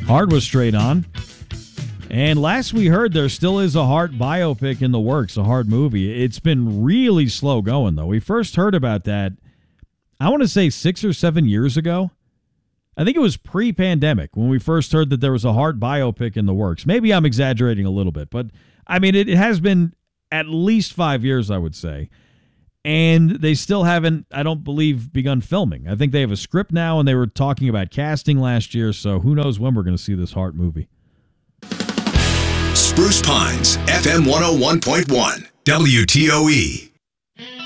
Hard was straight on. And last we heard, there still is a Hart biopic in the works, a Hart movie. It's been really slow going, though. We first heard about that, I want to say 6 or 7 years ago. I think it was pre-pandemic when we first heard that there was a Hart biopic in the works. Maybe I'm exaggerating a little bit, but I mean, it has been at least 5 years, I would say. And they still haven't, I don't believe, begun filming. I think they have a script now, and they were talking about casting last year, so who knows when we're going to see this Hart movie. Spruce Pines, FM 101.1, WTOE.